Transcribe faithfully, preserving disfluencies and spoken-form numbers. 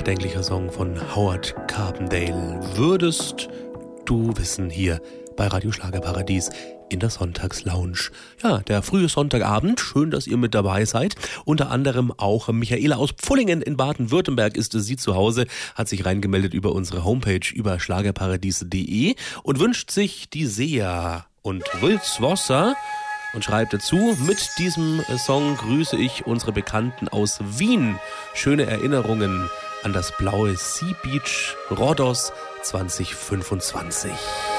nachdenklicher Song von Howard Carpendale. Würdest du wissen, hier bei Radio Schlagerparadies in der Sonntagslounge. Ja, der frühe Sonntagabend. Schön, dass ihr mit dabei seid. Unter anderem auch Michaela aus Pfullingen in Baden-Württemberg ist sie zu Hause, hat sich reingemeldet über unsere Homepage über schlagerparadies punkt de und wünscht sich die Sea und Wills Wasser und schreibt dazu, mit diesem Song grüße ich unsere Bekannten aus Wien. Schöne Erinnerungen an das blaue Sea Beach Rhodos zwanzig fünfundzwanzig.